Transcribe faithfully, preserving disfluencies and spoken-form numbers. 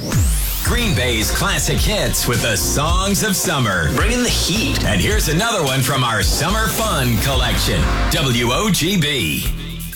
Green Bay's classic hits with the songs of summer. Bring in the heat. And here's another one from our Summer Fun collection. W O G B.